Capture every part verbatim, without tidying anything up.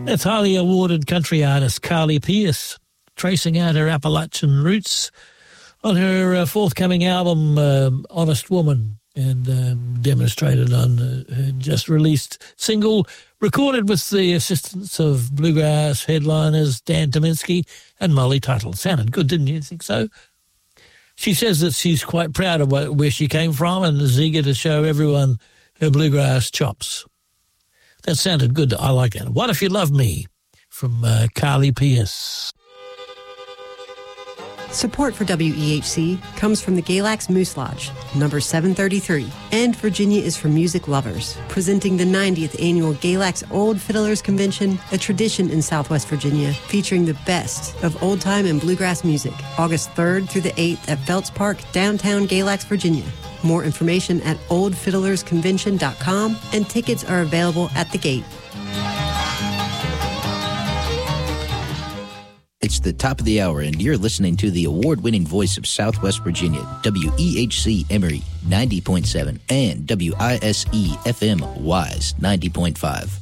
That's highly awarded country artist Carly Pearce, tracing out her Appalachian roots on her uh, forthcoming album, uh, Honest Woman, and um, demonstrated on uh, her just released single, recorded with the assistance of bluegrass headliners Dan Tominski and Molly Tuttle. Sounded good, didn't you think so? She says that she's quite proud of where she came from and is eager to show everyone her bluegrass chops. That sounded good. I like that. What If You Love Me from uh, Carly Pearce. Support for W E H C comes from the Galax Moose Lodge, number seven thirty-three, and Virginia is for Music Lovers, presenting the ninetieth Annual Galax Old Fiddlers Convention, a tradition in Southwest Virginia, featuring the best of old-time and bluegrass music, August third through the eighth at Phelps Park, downtown Galax, Virginia. More information at old fiddlers convention dot com, and tickets are available at the gate. It's the top of the hour, and you're listening to the award-winning voice of Southwest Virginia, W E H C Emory ninety point seven and W I S E F M Wise ninety point five.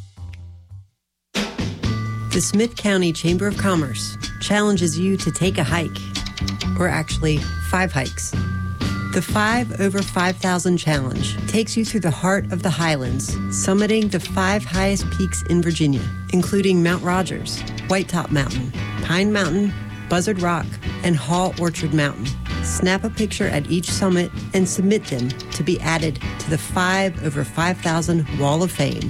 The Smith County Chamber of Commerce challenges you to take a hike, or actually five hikes. The five over five thousand Challenge takes you through the heart of the Highlands, summiting the five highest peaks in Virginia, including Mount Rogers, White Top Mountain, Pine Mountain, Buzzard Rock, and Hall Orchard Mountain. Snap a picture at each summit and submit them to be added to the five over five thousand Wall of Fame.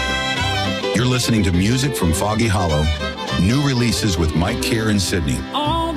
You're listening to music from Foggy Hollow. New releases with Mike Keir and Sydney. Oh.